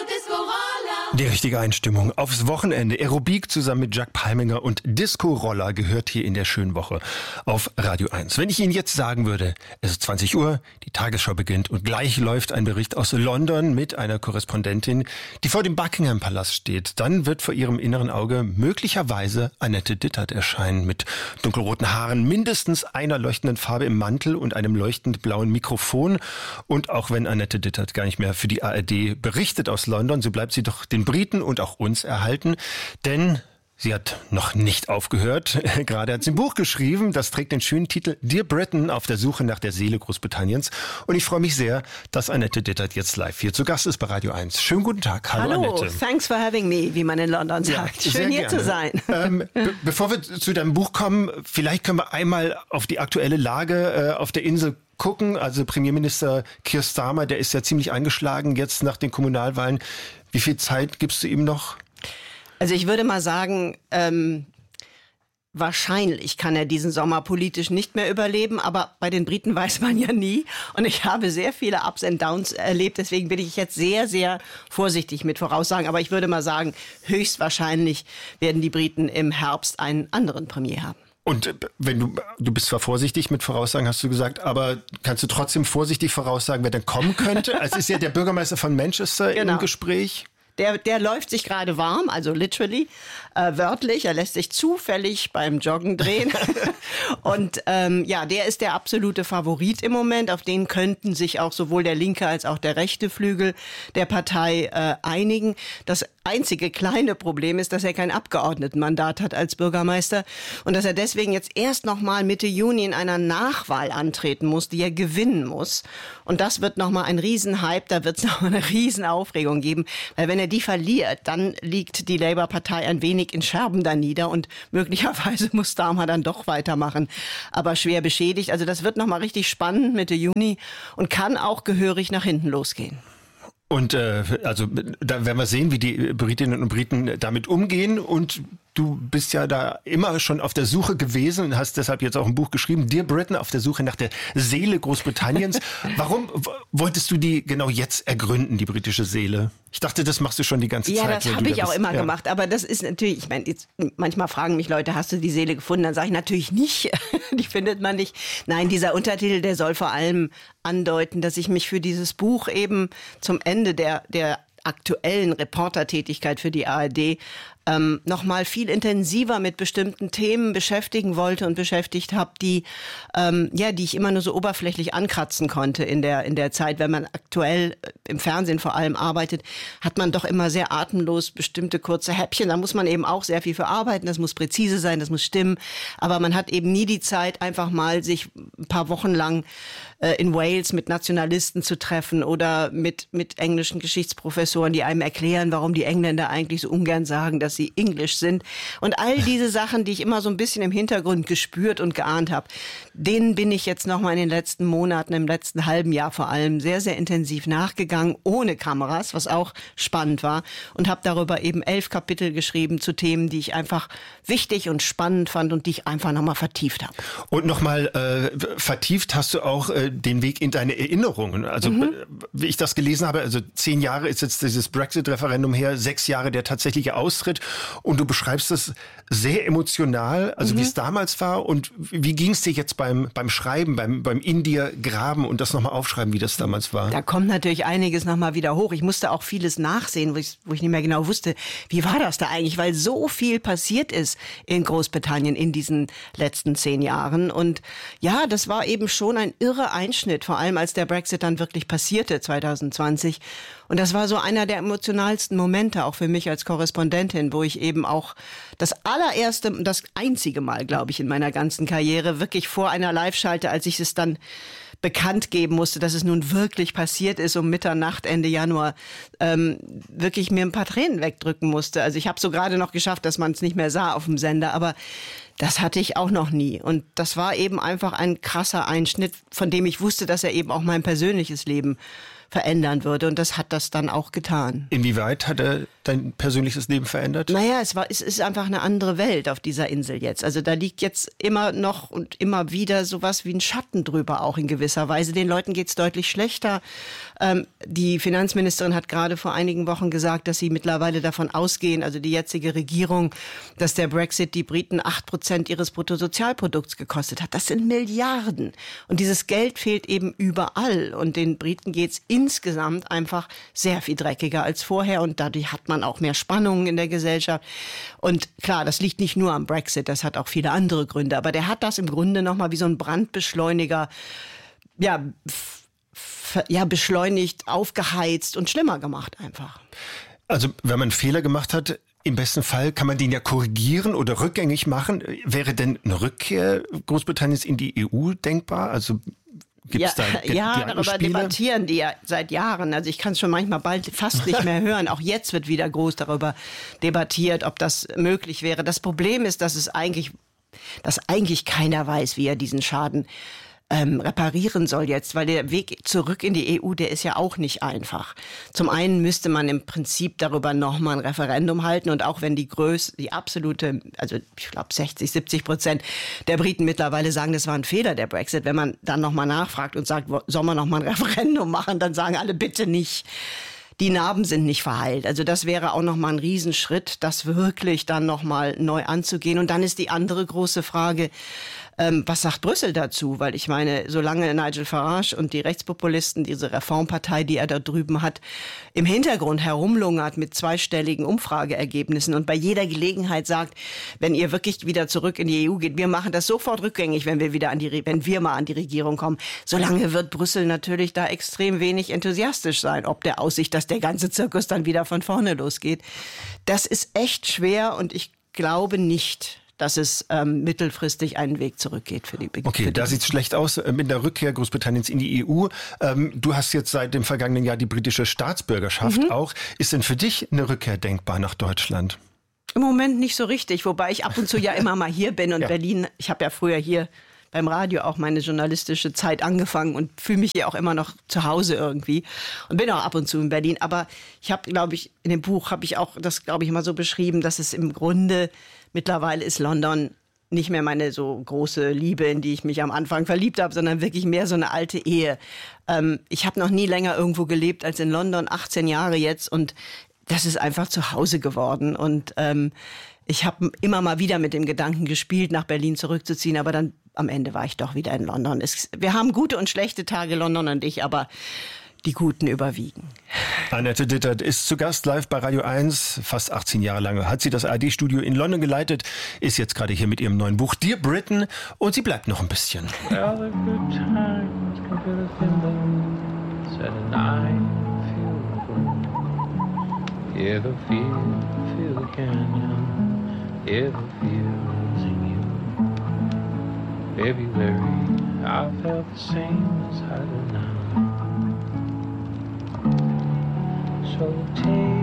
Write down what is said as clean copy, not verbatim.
Disco Roller. Die richtige Einstimmung aufs Wochenende. Aerobik zusammen mit Jack Palminger und Disco Roller gehört hier in der schönen Woche auf Radio 1. Wenn ich Ihnen jetzt sagen würde, es ist 20 Uhr, die Tagesschau beginnt und gleich läuft ein Bericht aus London mit einer Korrespondentin, die vor dem Buckingham Palast steht, dann wird vor Ihrem inneren Auge möglicherweise Annette Dittert erscheinen mit dunkelroten Haaren, mindestens einer leuchtenden Farbe im Mantel und einem leuchtend blauen Mikrofon. Und auch wenn Annette Dittert gar nicht mehr für die ARD berichtet aus London, so bleibt sie doch den Briten und auch uns erhalten, denn sie hat noch nicht aufgehört. Gerade hat sie ein Buch geschrieben, das trägt den schönen Titel Dear Britain, auf der Suche nach der Seele Großbritanniens. Und ich freue mich sehr, dass Annette Dittert jetzt live hier zu Gast ist bei Radio 1. Schönen guten Tag. Hallo Annette. Thanks for having me, wie man in London sagt. Ja, schön hier zu sein. Bevor wir zu deinem Buch kommen, vielleicht können wir einmal auf die aktuelle Lage auf der Insel gucken. Also Premierminister Keir Starmer, der ist ja ziemlich eingeschlagen jetzt nach den Kommunalwahlen. Wie viel Zeit gibst du ihm noch? Also ich würde mal sagen, wahrscheinlich kann er diesen Sommer politisch nicht mehr überleben, aber bei den Briten weiß man ja nie. Und ich habe sehr viele Ups and Downs erlebt, deswegen bin ich jetzt sehr, sehr vorsichtig mit Voraussagen. Aber ich würde mal sagen, höchstwahrscheinlich werden die Briten im Herbst einen anderen Premier haben. Und wenn du bist zwar vorsichtig mit Voraussagen, hast du gesagt, aber kannst du trotzdem vorsichtig voraussagen, wer denn kommen könnte? Es ist ja der Bürgermeister von Manchester im Gespräch. Der läuft sich gerade warm, also literally, wörtlich. Er lässt sich zufällig beim Joggen drehen. Und der ist der absolute Favorit im Moment. Auf den könnten sich auch sowohl der linke als auch der rechte Flügel der Partei einigen. Das einzige kleine Problem ist, dass er kein Abgeordnetenmandat hat als Bürgermeister und dass er deswegen jetzt erst noch mal Mitte Juni in einer Nachwahl antreten muss, die er gewinnen muss. Und das wird noch mal ein Riesenhype, da wird es noch mal eine Riesenaufregung geben, weil wenn er die verliert, dann liegt die Labour-Partei ein wenig in Scherben da nieder und möglicherweise muss Starmer dann doch weitermachen, aber schwer beschädigt. Also das wird noch mal richtig spannend Mitte Juni und kann auch gehörig nach hinten losgehen. Und also da werden wir sehen, wie die Britinnen und Briten damit umgehen. Und du bist ja da immer schon auf der Suche gewesen und hast deshalb jetzt auch ein Buch geschrieben, Dear Britain, auf der Suche nach der Seele Großbritanniens. Warum wolltest du die genau jetzt ergründen, die britische Seele? Ich dachte, das machst du schon die ganze Zeit. Ja, das habe ich auch immer gemacht. Aber das ist natürlich, ich meine, manchmal fragen mich Leute, hast du die Seele gefunden? Dann sage ich natürlich nicht. Die findet man nicht. Nein, dieser Untertitel, der soll vor allem andeuten, dass ich mich für dieses Buch eben zum Ende der aktuellen Reportertätigkeit für die ARD noch mal viel intensiver mit bestimmten Themen beschäftigen wollte und beschäftigt habe, die ich immer nur so oberflächlich ankratzen konnte in der Zeit. Wenn man aktuell im Fernsehen vor allem arbeitet, hat man doch immer sehr atemlos bestimmte kurze Häppchen. Da muss man eben auch sehr viel für arbeiten. Das muss präzise sein, das muss stimmen. Aber man hat eben nie die Zeit, einfach mal sich ein paar Wochen lang in Wales mit Nationalisten zu treffen oder mit englischen Geschichtsprofessoren, die einem erklären, warum die Engländer eigentlich so ungern sagen, dass sie Englisch sind. Und all diese Sachen, die ich immer so ein bisschen im Hintergrund gespürt und geahnt habe, denen bin ich jetzt noch mal in den letzten Monaten, im letzten halben Jahr vor allem sehr, sehr intensiv nachgegangen, ohne Kameras, was auch spannend war. Und habe darüber eben 11 Kapitel geschrieben zu Themen, die ich einfach wichtig und spannend fand und die ich einfach noch mal vertieft habe. Und noch mal vertieft hast du auch den Weg in deine Erinnerungen. Also wie ich das gelesen habe, also 10 Jahre ist jetzt dieses Brexit-Referendum her, 6 Jahre der tatsächliche Austritt. Und du beschreibst es sehr emotional, also wie es damals war. Und wie ging es dir jetzt beim Schreiben, beim in dir graben und das nochmal aufschreiben, wie das damals war? Da kommt natürlich einiges nochmal wieder hoch. Ich musste auch vieles nachsehen, wo ich nicht mehr genau wusste, wie war das da eigentlich? Weil so viel passiert ist in Großbritannien in diesen letzten 10 Jahren. Und ja, das war eben schon ein irrer Einschnitt, vor allem als der Brexit dann wirklich passierte 2020. Und das war so einer der emotionalsten Momente auch für mich als Korrespondentin, wo ich eben auch das allererste, das einzige Mal, glaube ich, in meiner ganzen Karriere wirklich vor einer Live-Schalte, als ich es dann bekannt geben musste, dass es nun wirklich passiert ist um Mitternacht, Ende Januar, wirklich mir ein paar Tränen wegdrücken musste. Also ich habe so gerade noch geschafft, dass man es nicht mehr sah auf dem Sender, aber das hatte ich auch noch nie. Und das war eben einfach ein krasser Einschnitt, von dem ich wusste, dass er eben auch mein persönliches Leben verändern würde. Und das hat das dann auch getan. Inwieweit hat er dein persönliches Leben verändert? Naja, es ist einfach eine andere Welt auf dieser Insel jetzt. Also da liegt jetzt immer noch und immer wieder sowas wie ein Schatten drüber, auch in gewisser Weise. Den Leuten geht's deutlich schlechter. Die Finanzministerin hat gerade vor einigen Wochen gesagt, dass sie mittlerweile davon ausgehen, also die jetzige Regierung, dass der Brexit die Briten 8% ihres Bruttosozialprodukts gekostet hat. Das sind Milliarden. Und dieses Geld fehlt eben überall. Und den Briten geht's insgesamt einfach sehr viel dreckiger als vorher. Und dadurch hat man auch mehr Spannungen in der Gesellschaft. Und klar, das liegt nicht nur am Brexit, das hat auch viele andere Gründe. Aber der hat das im Grunde nochmal wie so ein Brandbeschleuniger, beschleunigt, aufgeheizt und schlimmer gemacht einfach. Also wenn man einen Fehler gemacht hat, im besten Fall kann man den ja korrigieren oder rückgängig machen. Wäre denn eine Rückkehr Großbritanniens in die EU denkbar? Also gibt's da darüber debattieren die ja seit Jahren. Also ich kann es schon manchmal bald fast nicht mehr hören. Auch jetzt wird wieder groß darüber debattiert, ob das möglich wäre. Das Problem ist, dass eigentlich keiner weiß, wie er diesen Schaden reparieren soll jetzt, weil der Weg zurück in die EU, der ist ja auch nicht einfach. Zum einen müsste man im Prinzip darüber nochmal ein Referendum halten und auch wenn die absolute, also ich glaube 60-70% der Briten mittlerweile sagen, das war ein Fehler, der Brexit, wenn man dann nochmal nachfragt und sagt, soll man nochmal ein Referendum machen, dann sagen alle bitte nicht. Die Narben sind nicht verheilt. Also das wäre auch nochmal ein Riesenschritt, das wirklich dann nochmal neu anzugehen. Und dann ist die andere große Frage, was sagt Brüssel dazu? Weil ich meine, solange Nigel Farage und die Rechtspopulisten, diese Reformpartei, die er da drüben hat, im Hintergrund herumlungert mit zweistelligen Umfrageergebnissen und bei jeder Gelegenheit sagt, wenn ihr wirklich wieder zurück in die EU geht, wir machen das sofort rückgängig, wenn wir mal an die Regierung kommen. Solange wird Brüssel natürlich da extrem wenig enthusiastisch sein, ob der Aussicht, dass der ganze Zirkus dann wieder von vorne losgeht. Das ist echt schwer und ich glaube nicht, dass es mittelfristig einen Weg zurückgeht für die Big. Okay, da sieht es schlecht aus mit der Rückkehr Großbritanniens in die EU. Du hast jetzt seit dem vergangenen Jahr die britische Staatsbürgerschaft auch. Ist denn für dich eine Rückkehr denkbar nach Deutschland? Im Moment nicht so richtig, wobei ich ab und zu ja immer mal hier bin und Berlin, ich habe ja früher hier beim Radio auch meine journalistische Zeit angefangen und fühle mich hier auch immer noch zu Hause irgendwie und bin auch ab und zu in Berlin. Aber ich habe, glaube ich, in dem Buch habe ich auch das, glaube ich, mal so beschrieben, dass es im Grunde mittlerweile ist London nicht mehr meine so große Liebe, in die ich mich am Anfang verliebt habe, sondern wirklich mehr so eine alte Ehe. Ich habe noch nie länger irgendwo gelebt als in London, 18 Jahre jetzt und das ist einfach zu Hause geworden und ich habe immer mal wieder mit dem Gedanken gespielt, nach Berlin zurückzuziehen, aber dann am Ende war ich doch wieder in London. Wir haben gute und schlechte Tage, London und ich, aber die Guten überwiegen. Annette Dittert ist zu Gast live bei Radio 1. Fast 18 Jahre lang hat sie das ARD-Studio in London geleitet, ist jetzt gerade hier mit ihrem neuen Buch Dear Britain und sie bleibt noch ein bisschen. Well, the good times can be the thing said and I feel good. Hear the feel the canyon, hear the feels in you. February, I felt the same as I do now. So take